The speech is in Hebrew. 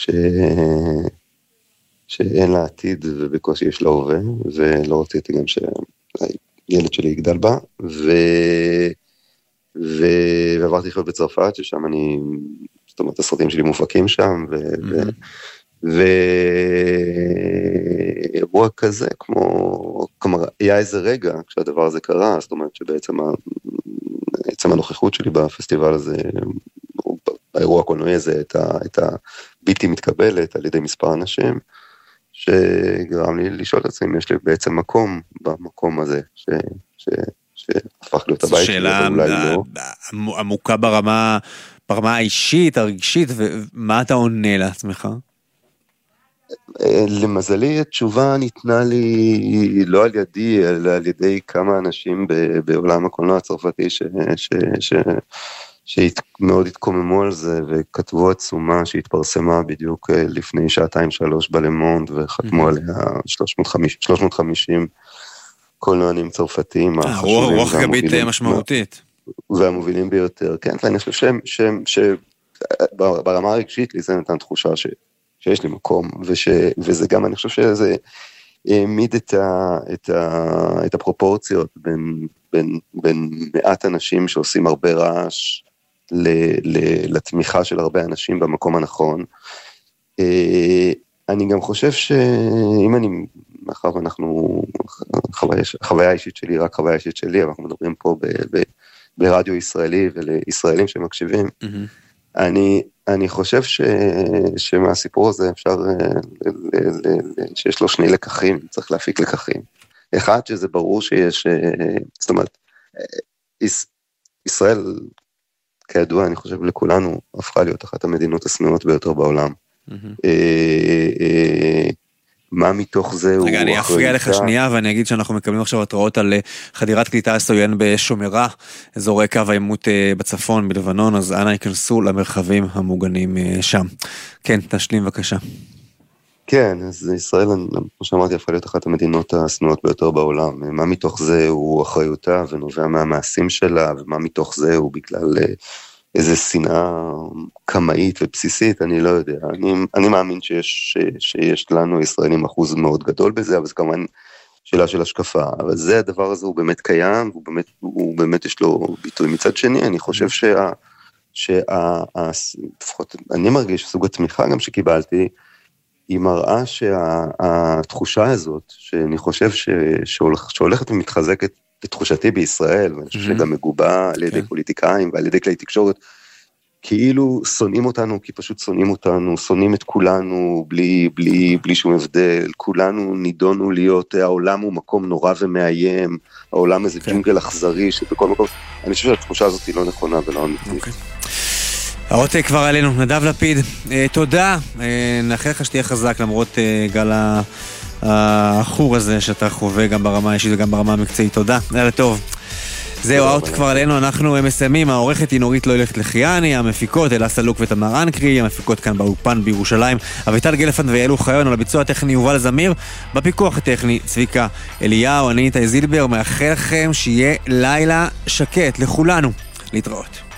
שאין לה עתיד ובקושי יש לה הווה, ולא רציתי גם שהילד שלי יגדל בה, ועברתי לחיות בצרפת, ששם זאת אומרת, הסרטים שלי מופקים שם, ואירוע כזה, כלומר, היה איזה רגע כשהדבר הזה קרה, זאת אומרת שבעצם הנוכחות שלי בפסטיבל הזה, באירוע הקולנועי הזה, את הבלתי מתקבלת על ידי מספר אנשים, שגרם לי לשאול את עצמי, אם יש לי בעצם מקום במקום הזה, שהפך להיות הבית שלי, אבל אולי לא. שאלה עמוקה ברמה האישית, הרגשית, ומה אתה עונה לעצמך? למזלי, התשובה ניתנה לי לא על ידי, אלא על ידי כמה אנשים בעולם הקולנוע הצרפתי, שמאוד התקוממו על זה, וכתבו עצומה שהתפרסמה בדיוק לפני 2-3 בלמונד, וחתמו עליה 350 קולנוענים צרפתיים. רוח גבית משמעותית. והמובילים ביותר, כן, ואני חושב שברמה הרגשית לי זה נתן תחושה שיש לי מקום, וזה גם, אני חושב שזה העמיד את הפרופורציות בין מעט אנשים שעושים הרבה רעש לתמיכה של הרבה אנשים במקום הנכון. אני גם חושב שאם מאחר ואנחנו, חוויה אישית שלי, רק חוויה אישית שלי, אבל אנחנו מדברים פה ברדיו ישראלי ולישראלים שמקשיבים, אני חושב שמהסיפור הזה אפשר, שיש לו 2 לקחים, צריך להפיק לקחים. אחד, שזה ברור שיש, זאת אומרת, ישראל, כידוע, אני חושב לכולנו, הפכה להיות אחת המדינות השנואות ביותר בעולם. מה מתוך זה הוא... רגע, אני אפריע לך שנייה, ואני אגיד שאנחנו מקבלים עכשיו התראות על חדירת קליטה סויין בשומרה, אזורי קו העימות בצפון, בלבנון, אז אנא ייכנסו למרחבים המוגנים שם. כן, תשלים בבקשה. כן, אז ישראל, כמו שאמרתי, הפכה להיות אחת המדינות השנואות ביותר בעולם. מה מתוך זה הוא אחריותה ונובע מהמעשים שלה, ומה מתוך זה הוא בגלל איזו שנאה קמאית ובסיסית, אני לא יודע. אני מאמין שיש לנו ישראלים אחוז מאוד גדול בזה, אבל זה כמובן שאלה של השקפה. אבל זה, הדבר הזה הוא באמת קיים, הוא באמת יש לו ביטוי. מצד שני, אני חושב לפחות אני מרגיש סוג התמיכה גם שקיבלתי, היא מראה שהתחושה הזאת, שאני חושב שהולכת ומתחזקת לתחושתי בישראל, ואני חושב שגם מגובה על ידי פוליטיקאים ועל ידי כלי תקשורת, כאילו שונאים אותנו, כי פשוט שונאים אותנו, שונאים את כולנו בלי שום הבדל, כולנו נידונו להיות, העולם הוא מקום נורא ומאיים, העולם איזה ג'ונגל אכזרי, שבכל מקום, אני חושב שהתחושה הזאת היא לא נכונה ולא אמיתית. העותק כבר עלינו, נדב לפיד, תודה, נאחל לך שתהיה חזק למרות גל החור הזה שאתה חווה גם ברמה האישית וגם ברמה המקצועית, תודה, לילה טוב. זהו, העותק כבר עלינו, אנחנו מסיימים, העורכת היא נורית לא ילכת לחיאני, המפיקות אלה סלוק ותמר אנקרי, המפיקות כאן באופן בירושלים, אביטל גלפן ואלו חיון, על הביצוע הטכני יובל זמיר, בפיקוח הטכני צביקה אליהו, אני איתי זילבר, מאחל לכם שיהיה לילה שקט לכולנו, להתראות.